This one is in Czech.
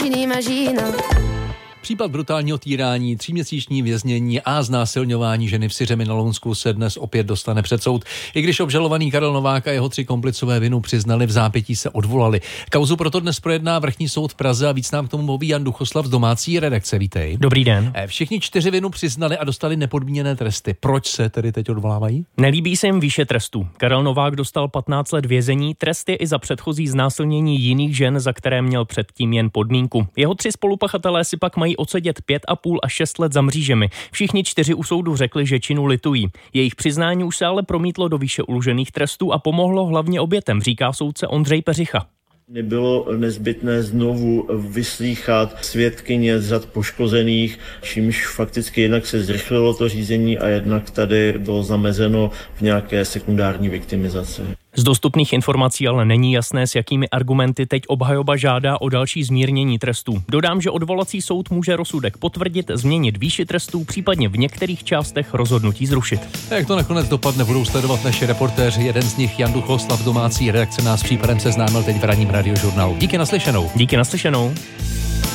tu n'imagines. Případ brutálního týrání, 3měsíční věznění a znásilňování ženy v Syřemi na Lounsku se dnes opět dostane před soud. I když obžalovaný Karel Novák a jeho 3 komplicové vinu přiznali, v zápětí se odvolali. Kauzu proto dnes projedná Vrchní soud v Praze a víc nám k tomu mluví Jan Duchoslav z domácí redakce. Vítej. Dobrý den. Všichni 4 vinu přiznali a dostali nepodmíněné tresty. Proč se tedy teď odvolávají? Nelíbí se jim výše trestu. Karel Novák dostal 15 let vězení, trest je i za předchozí znásilnění jiných žen, za které měl předtím jen podmínku. Jeho 3 spolupachatelé si pak mají odsedět 5,5 až 6 let za mřížemi. Všichni 4 u soudu řekli, že činu litují. Jejich přiznání už se ale promítlo do výše uložených trestů a pomohlo hlavně obětem, říká soudce Ondřej Peřicha. Nebylo nezbytné znovu vyslýchat svědkyně z řad poškozených, čímž fakticky jednak se zrychlilo to řízení a jednak tady bylo zamezeno v nějaké sekundární viktimizaci. Z dostupných informací ale není jasné, s jakými argumenty teď obhajoba žádá o další zmírnění trestů. Dodám, že odvolací soud může rozsudek potvrdit, změnit výši trestů, případně v některých částech rozhodnutí zrušit. Jak to nakonec dopadne, budou sledovat naši reportéři. Jeden z nich, Jan Duchoslav, domácí redakce, nás s případem seznámil teď v ranním radiožurnálu. Díky naslyšenou. Díky naslyšenou.